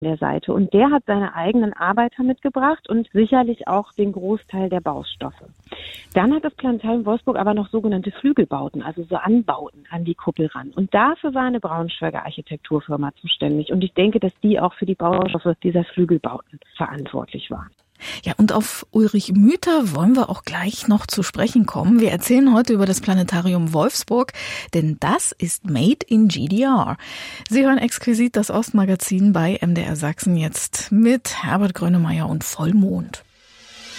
der Seite. Und der hat seine eigenen Arbeiter mitgebracht und sicherlich auch den Großteil der Baustoffe. Dann hat das Planetarium Wolfsburg aber noch sogenannte Flügelbauten, also so Anbauten an die Kuppel ran. Und dafür war eine Braunschweiger Architekturfirma zuständig. Und ich denke, dass die auch für die Baustoffe dieser Flügelbauten verantwortlich waren. Ja, und auf Ulrich Müther wollen wir auch gleich noch zu sprechen kommen. Wir erzählen heute über das Planetarium Wolfsburg, denn das ist made in GDR. Sie hören exquisit das Ostmagazin bei MDR Sachsen jetzt mit Herbert Grönemeyer und Vollmond.